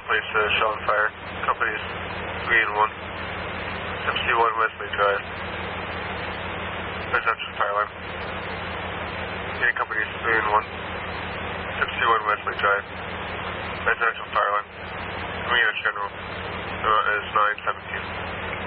place shell and fire. Companies 3 and 1. MC1 Wesley Drive. Residential fire alarm. Unit companies 3 and 1. MC1 Wesley Drive. Residential fire